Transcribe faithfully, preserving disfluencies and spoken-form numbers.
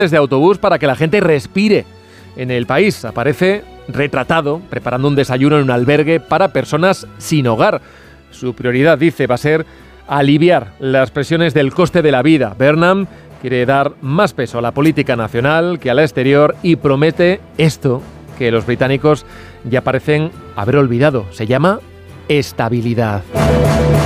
de autobús para que la gente respire en el país. Aparece retratado preparando un desayuno en un albergue para personas sin hogar. Su prioridad, dice, va a ser aliviar las presiones del coste de la vida. Burnham quiere dar más peso a la política nacional que a la exterior y promete esto que los británicos ya parecen haber olvidado. Se llama estabilidad.